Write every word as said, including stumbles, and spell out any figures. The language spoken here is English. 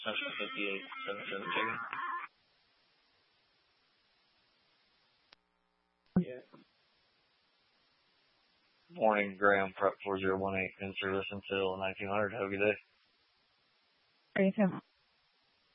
Central fifty-eight, seven seven chicken. Yeah. Morning, Graham, prep four zero one eight, in service until nineteen hundred. Have a good day. Are you